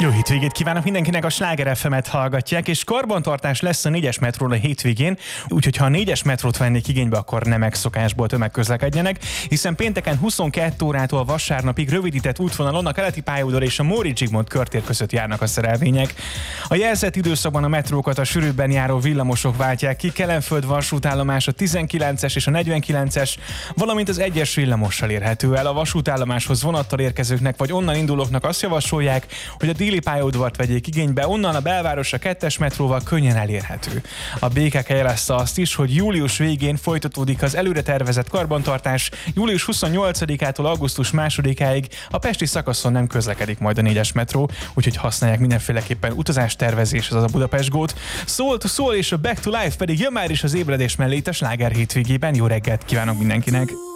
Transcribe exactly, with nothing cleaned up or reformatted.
Jó hétvégét kívánok mindenkinek, a Sláger ef emet hallgatják, és karbantartás lesz a négyes metróra a hétvégén, úgyhogy ha a négyes metrót vennék igénybe, akkor nem megszokásból tömegközlekedjenek, hiszen pénteken huszonkettő órától vasárnapig rövidített útvonalon a Keleti pályaudvar és a Móricz Zsigmond körtér között járnak a szerelvények. A jelzett időszakban a metrókat a sűrűbben járó villamosok váltják ki, Kelenföld vasútállomás a tizenkilences és a negyvenkilences, valamint az egyes villamossal érhető el. A vasútállomáshoz vonattal érkezőknek vagy onnan indulóknak azt javasolják, hogy a Déli pályaudvart vegyék igénybe, onnan a belváros a kettes metróval könnyen elérhető. A bé ká ká jelezte azt is, hogy július végén folytatódik az előre tervezett karbantartás, július huszonnyolcadikától augusztus másodikáig a pesti szakaszon nem közlekedik majd a négyes metró, úgyhogy használják mindenféleképpen utazástervezéshez az a Budapest Go-t. Soul to Soul és a Back to Life pedig jön már is az ébredés mellé itt a Sláger hétvégében. Jó reggelt kívánok mindenkinek!